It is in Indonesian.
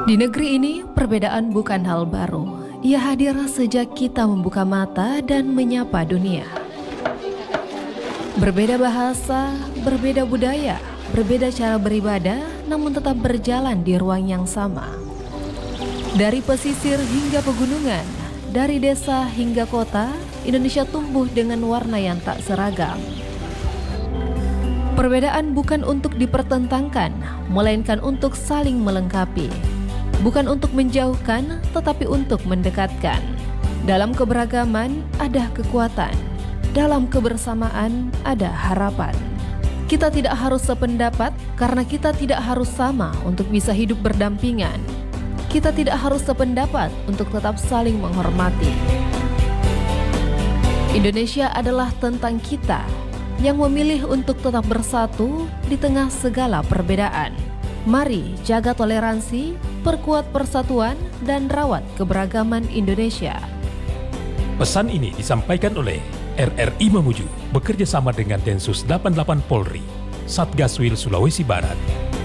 Di negeri ini, perbedaan bukan hal baru. Ia hadir sejak kita membuka mata dan menyapa dunia. Berbeda bahasa, berbeda budaya, berbeda cara beribadah, namun tetap berjalan di ruang yang sama. Dari pesisir hingga pegunungan, dari desa hingga kota, Indonesia tumbuh dengan warna yang tak seragam. Perbedaan bukan untuk dipertentangkan, melainkan untuk saling melengkapi. Bukan untuk menjauhkan, tetapi untuk mendekatkan. Dalam keberagaman ada kekuatan, dalam kebersamaan ada harapan. Kita tidak harus sependapat karena kita tidak harus sama untuk bisa hidup berdampingan. Kita tidak harus sependapat untuk tetap saling menghormati. Indonesia adalah tentang kita yang memilih untuk tetap bersatu di tengah segala perbedaan. Mari jaga toleransi, perkuat persatuan, dan rawat keberagaman Indonesia. Pesan ini disampaikan oleh RRI Mamuju bekerja sama dengan Densus 88 Polri, Satgaswil Sulawesi Barat.